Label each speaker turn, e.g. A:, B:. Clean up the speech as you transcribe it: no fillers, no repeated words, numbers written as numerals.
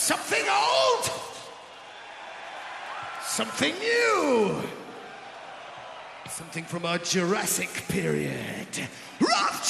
A: Something old, something new, something from a Jurassic period. Rough